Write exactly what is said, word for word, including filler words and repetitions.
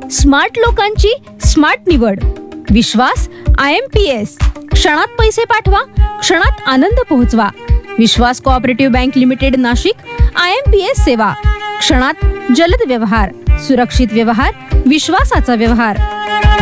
Smart लोकांची smart निवड. विश्वास I am P S. क्षणात पैसे पाठवा, क्षणात आनंद पोहोचवा. विश्वास cooperative bank limited Nashik. I am P S सेवा. क्षणात जलद व्यवहार, सुरक्षित व्यवहार, विश्वासाचा व्यवहार.